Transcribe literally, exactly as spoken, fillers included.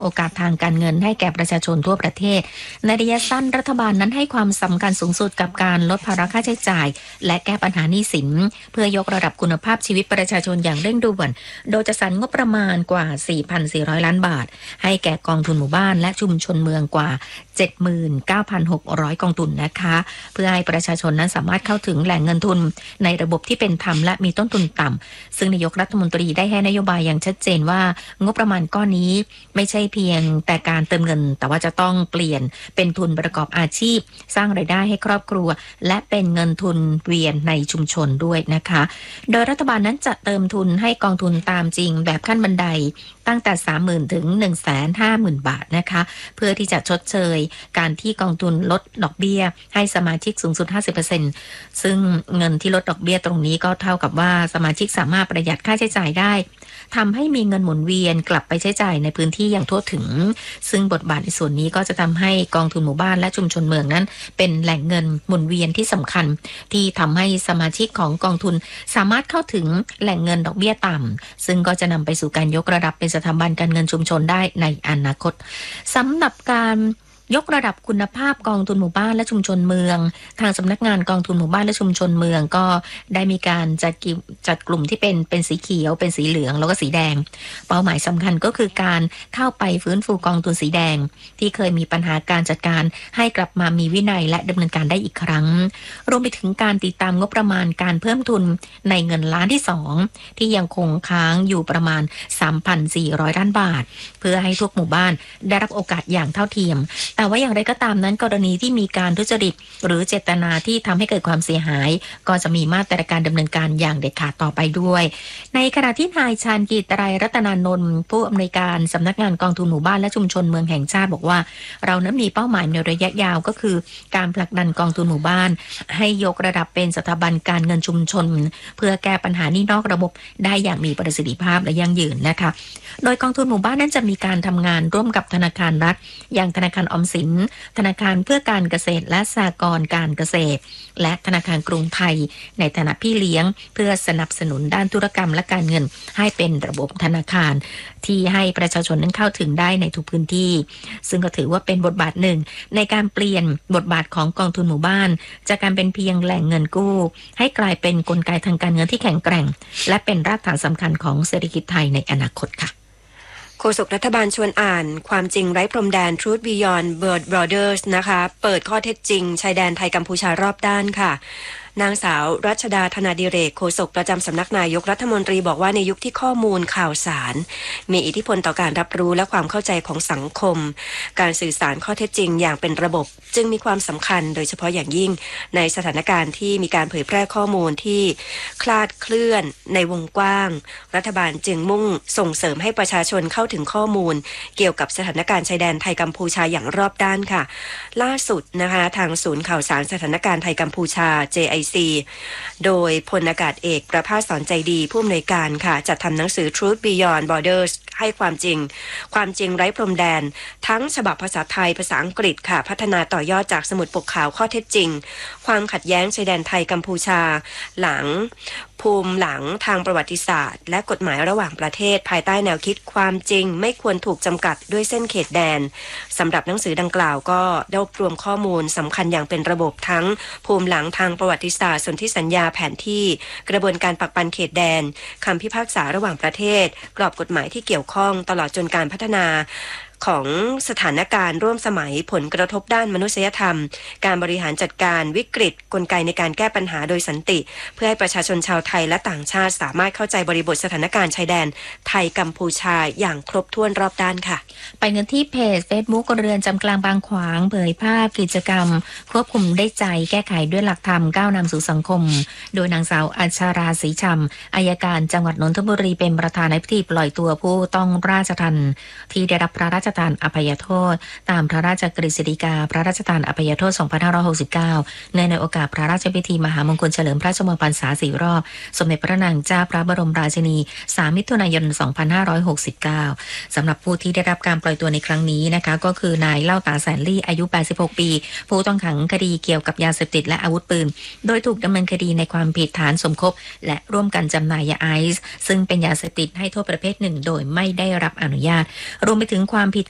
โอกาสทางการเงินให้แก่ประชาชนทั่วประเทศในระยะสั้นรัฐบาลนั้นให้ความสำคัญสูงสุดกับการลดภาระค่าใช้จ่ายและแก้ปัญหาหนี้สินเพื่อยกระดับคุณภาพชีวิตประชาชนอย่างเร่งด่วนโดยจะสรรงบประมาณกว่า สี่พันสี่ร้อย ล้านบาทให้แก่กองทุนหมู่บ้านและชุมชนเมืองกว่า เจ็ดหมื่นเก้าพันหกร้อย กองทุนนะคะเพื่อให้ประชาชนนั้นสามารถเข้าถึงแหล่งเงินทุนในระบบที่เป็นธรรมและมีต้นทุนต่ำซึ่งนายกรัฐมนตรีได้ให้นโยบายอย่างชัดเจนว่างบประมาณก้อนนี้ไม่ใช่เพียงแต่การเติมเงินแต่ว่าจะต้องเปลี่ยนเป็นทุนประกอบอาชีพสร้างรายได้ให้ครอบครัวและเป็นเงินทุนเวียนในชุมชนด้วยนะคะโดยรัฐบาลนั้นจะเติมทุนให้กองทุนตามจริงแบบขั้นบันไดตั้งแต่ สามหมื่น ถึง หนึ่งแสนห้าหมื่น บาทนะคะเพื่อที่จะชดเชยการที่กองทุนลดดอกเบี้ยให้สมาชิกสูงสุด ห้าสิบเปอร์เซ็นต์ ซึ่งเงินที่ลดดอกเบี้ยตรงนี้ก็เท่ากับว่าสมาชิกสามารถประหยัดค่าใช้จ่ายได้ทำให้มีเงินหมุนเวียนกลับไปใช้จ่ายในพื้นที่อย่างทั่วถึงซึ่งบทบาทในส่วนนี้ก็จะทำให้กองทุนหมู่บ้านและชุมชนเมืองนั้นเป็นแหล่งเงินหมุนเวียนที่สำคัญที่ทำให้สมาชิกของกองทุนสามารถเข้าถึงแหล่งเงินดอกเบี้ยต่ำซึ่งก็จะนำไปสู่การยกระดับเป็นสถาบันการเงินชุมชนได้ในอนาคตสำหรับการยกระดับคุณภาพกองทุนหมู่บ้านและชุมชนเมืองทางสำนักงานกองทุนหมู่บ้านและชุมชนเมืองก็ได้มีการจัดจัดกลุ่มที่เป็นเป็นสีเขียวเป็นสีเหลืองแล้วก็สีแดงเป้าหมายสำคัญก็คือการเข้าไปฟื้นฟูกองทุนสีแดงที่เคยมีปัญหาการจัดการให้กลับมามีวินัยและดำเนินการได้อีกครั้งรวมไปถึงการติดตามงบประมาณการเพิ่มทุนในเงินล้านที่สองที่ยังคงค้างอยู่ประมาณ สามพันสี่ร้อย ล้านบาทเพื่อให้ทุกหมู่บ้านได้รับโอกาสอย่างเท่าเทียมแต่ว่าอย่างไรก็ตามนั้นกรณีที่มีการทุจริตหรือเจตนาที่ทำให้เกิดความเสียหายก็จะมีมาตรการดำเนินการอย่างเด็ดขาดต่อไปด้วยในขณะที่นายชาญกิจไตรรัตนานนท์ผู้อำนวยการสำนักงานกองทุนหมู่บ้านและชุมชนเมืองแห่งชาติบอกว่าเรานั้นมีเป้าหมายในระยะยาวก็คือการผลักดันกองทุนหมู่บ้านให้ยกระดับเป็นสถาบันการเงินชุมชนเพื่อแก้ปัญหานี้นอกระบบได้อย่างมีประสิทธิภาพและยั่งยืนนะคะโดยกองทุนหมู่บ้านนั้นจะมีการทำงานร่วมกับธนาคารรัฐอย่างธนาคารออมสินธนาคารเพื่อการเกษตรและสหกรณ์การเกษตรและธนาคารกรุงไทยในฐานะพี่เลี้ยงเพื่อสนับสนุนด้านธุรกรรมและการเงินให้เป็นระบบธนาคารที่ให้ประชาชนนั้นเข้าถึงได้ในทุกพื้นที่ซึ่งก็ถือว่าเป็นบทบาทหนึ่งในการเปลี่ยนบทบาทของกองทุนหมู่บ้านจากการเป็นเพียงแหล่งเงินกู้ให้กลายเป็นกลไกทางการเงินที่แข็งแกร่งและเป็นรากฐานสำคัญของเศรษฐกิจไทยในอนาคตค่ะโฆษกรัฐบาลชวนอ่านความจริงไร้พรมแดน Truth Beyond Borders นะคะเปิดข้อเท็จจริงชายแดนไทยกัมพูชารอบด้านค่ะนางสาวรัชดาธนาดิเรกโฆษกประจำสำนักนายกรัฐมนตรีบอกว่าในยุคที่ข้อมูลข่าวสารมีอิทธิพลต่อการรับรู้และความเข้าใจของสังคมการสื่อสารข้อเท็จจริงอย่างเป็นระบบจึงมีความสำคัญโดยเฉพาะอย่างยิ่งในสถานการณ์ที่มีการเผยแพร่ข้อมูลที่คลาดเคลื่อนในวงกว้างรัฐบาลจึงมุ่งส่งเสริมให้ประชาชนเข้าถึงข้อมูลเกี่ยวกับสถานการณ์ชายแดนไทยกัมพูชาอย่างรอบด้านค่ะล่าสุดนะคะทางศูนย์ข่าวสารสถานการณ์ไทยกัมพูชา เจ ไอ โดยพลอากาศเอกประภาสสอนใจดีผู้อำนวยการค่ะจัดทำหนังสือ Truth Beyond Borders ให้ความจริงความจริงไร้พรมแดนทั้งฉบับภาษาไทยภาษาอังกฤษค่ะพัฒนาต่อยอดจากสมุดปกขาวข้อเท็จจริงความขัดแย้งชายแดนไทยกัมพูชาหลังภูมิหลังทางประวัติศาสตร์และกฎหมายระหว่างประเทศภายใต้แนวคิดความจริงไม่ควรถูกจำกัดด้วยเส้นเขตแดนสำหรับหนังสือดังกล่าวก็รวบรวมข้อมูลสำคัญอย่างเป็นระบบทั้งภูมิหลังทางประวัติศาสตร์สนธิสัญญาแผนที่กระบวนการปักปันเขตแดนคำพิพากษาระหว่างประเทศกรอบกฎหมายที่เกี่ยวข้องตลอดจนการพัฒนาของสถานการณ์ร่วมสมัยผลกระทบด้านมนุษยธรรมการบริหารจัดการวิกฤตกลไกในการแก้ปัญหาโดยสันติเพื่อให้ประชาชนชาวไทยและต่างชาติสามารถเข้าใจบริบทสถานการณ์ชายแดนไทยกัมพูชาอย่างครบถ้วนรอบด้านค่ะไปเงินที่เพจ Facebook เรือนจำกลางบางขวางเผยภาพกิจกรรมควบคุมได้ใจแก้ไขด้วยหลักธรรมก้าวนำสู่สังคมโดยนางสาวอัชราศรีชำอัยการจังหวัดนนทบุรีเป็นประธานในพิธีปล่อยตัวผู้ต้องราชทัณฑ์ที่ได้รับพระราชทานอภัยโทษตามพระราชกฤษฎีกาพระราชทานอภัยโทษสองพันห้าร้อยหกสิบเก้าในในโอกาสพระราชพิธีมหามงคลเฉลิมพระชนมพรรษาสี่รอบสมเด็จพระนางเจ้าพระบรมราชินีสามมิถุนายนสองพันห้าร้อยหกสิบเก้าสำหรับผู้ที่ได้รับการปล่อยตัวในครั้งนี้นะคะก็คือนายเล่าตาแสนลี่อายุแปดสิบหกปีผู้ต้องขังคดีเกี่ยวกับยาเสพติดและอาวุธปืนโดยถูกดำเนินคดีในความผิดฐานสมคบและร่วมกันจำหน่ายยาไอซ์ซึ่งเป็นยาเสพติดให้โทษประเภทหนึ่งโดยไม่ได้รับอนุญาตรวมไปถึงความผิด